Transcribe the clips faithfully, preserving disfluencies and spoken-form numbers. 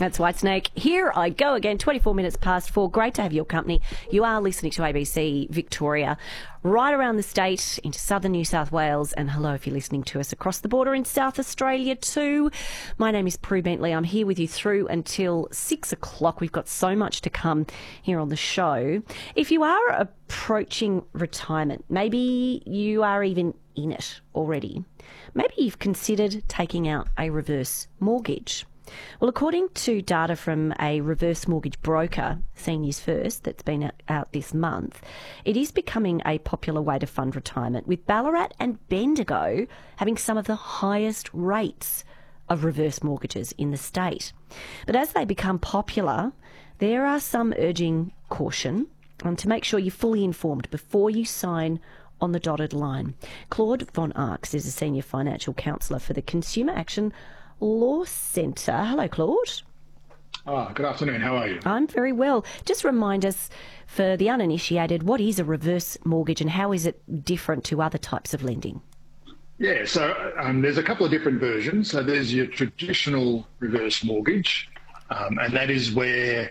That's Whitesnake. Here I go again, twenty-four minutes past four. Great to have your company. You are listening to A B C Victoria, right around the state into southern New South Wales. And hello if you're listening to us across the border in South Australia too. My name is Prue Bentley. I'm here with you through until six o'clock. We've got so much to come here on the show. If you are approaching retirement, maybe you are even in it already, maybe you've considered taking out a reverse mortgage. Well, according to data from a reverse mortgage broker, Seniors First, that's been out this month, it is becoming a popular way to fund retirement, with Ballarat and Bendigo having some of the highest rates of reverse mortgages in the state. But as they become popular, there are some urging caution um, to make sure you're fully informed before you sign on the dotted line. Claude Von Arx is a senior financial counsellor for the Consumer Action Law Centre. Hello, Claude. Oh, good afternoon. How are you? I'm very well. Just remind us, for the uninitiated, what is a reverse mortgage and how is it different to other types of lending? Yeah, so um, there's a couple of different versions. So there's your traditional reverse mortgage, um, and that is where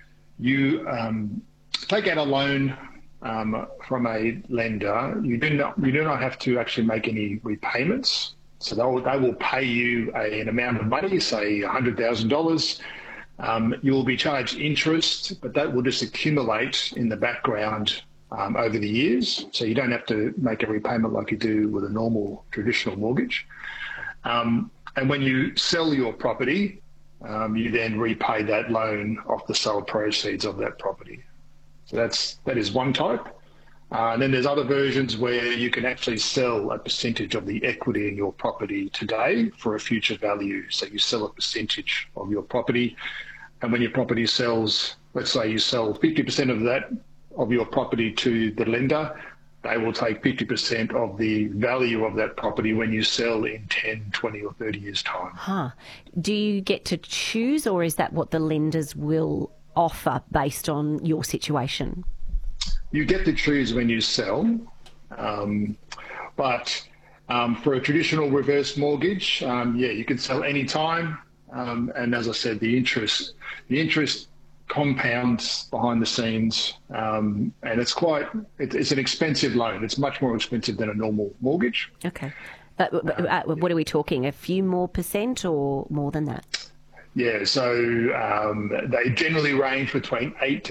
you um, take out a loan um, from a lender. You do not you do not have to actually make any repayments. So they'll, they will pay you a, an amount of money, say one hundred thousand dollars. Um, you will be charged interest, but that will just accumulate in the background um, over the years. So you don't have to make a repayment like you do with a normal traditional mortgage. Um, and when you sell your property, um, you then repay that loan off the sale proceeds of that property. So that's that is one type. Uh, and then there's other versions where you can actually sell a percentage of the equity in your property today for a future value. So you sell a percentage of your property, and when your property sells, let's say you sell fifty percent of that of your property to the lender, they will take fifty percent of the value of that property when you sell in ten, twenty or thirty years' time. Huh. Do you get to choose, or is that what the lenders will offer based on your situation? You get to choose when you sell, um, but um, for a traditional reverse mortgage, um, yeah, you can sell any time. Um, and as I said, the interest, the interest compounds behind the scenes, um, and it's quite, it, it's an expensive loan. It's much more expensive than a normal mortgage. Okay. Uh, uh, what are we talking? A few more percent or more than that? Yeah, so um, they generally range between eight to